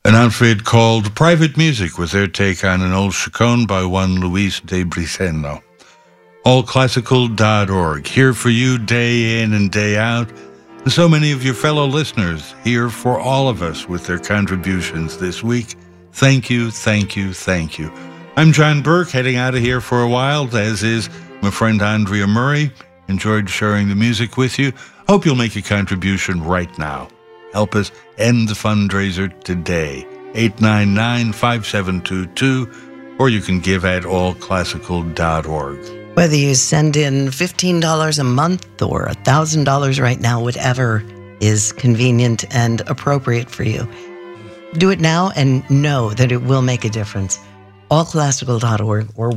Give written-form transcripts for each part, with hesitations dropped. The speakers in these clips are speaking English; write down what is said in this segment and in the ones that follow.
An outfit called Private Music with their take on an old chaconne by one Luis de Briceño. Allclassical.org, here for you day in and day out. And so many of your fellow listeners here for all of us with their contributions this week. Thank you, thank you, thank you. I'm John Burke, heading out of here for a while, as is my friend Andrea Murray. Enjoyed sharing the music with you. Hope you'll make a contribution right now. Help us end the fundraiser today. 899-5722, or you can give at allclassical.org. Whether you send in $15 a month or $1,000 right now, whatever is convenient and appropriate for you, do it now and know that it will make a difference. Allclassical.org or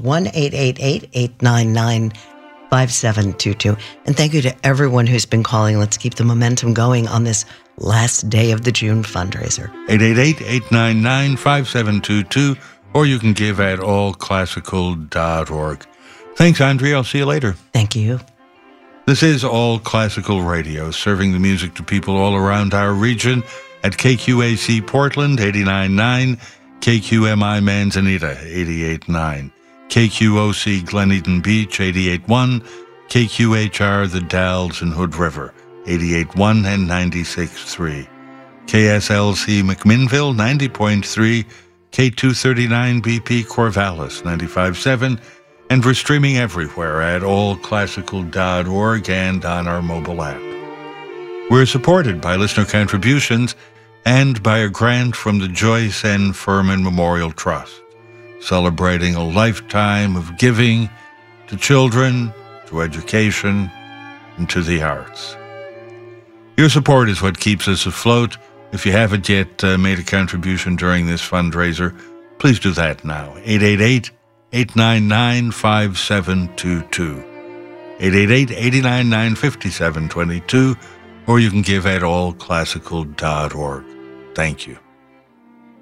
1-888-899-5722. And thank you to everyone who's been calling. Let's keep the momentum going on this last day of the June fundraiser. 888-899-5722, or you can give at allclassical.org. Thanks, Andrea. I'll see you later. Thank you. This is All Classical Radio, serving the music to people all around our region at KQAC Portland, 89.9, KQMI Manzanita, 88.9, KQOC Glen Eden Beach, 88.1, KQHR The Dalles and Hood River, 88.1 and 96.3, KSLC McMinnville, 90.3, K239 BP Corvallis, 95.7, and we're streaming everywhere at allclassical.org and on our mobile app. We're supported by listener contributions and by a grant from the Joyce N. Furman Memorial Trust, celebrating a lifetime of giving to children, to education, and to the arts. Your support is what keeps us afloat. If you haven't yet made a contribution during this fundraiser, please do that now. 888-899-5722. 888-899-5722, or you can give at allclassical.org. Thank you.